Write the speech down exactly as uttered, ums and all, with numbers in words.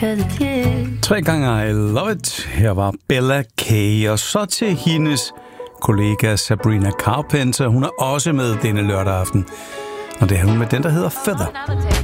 'cause it's you. Tre gange I Love It. Her var Bella K. Og så til hendes kollega Sabrina Carpenter. Hun er også med denne lørdag aften. Og det er hun med den, der hedder Feather.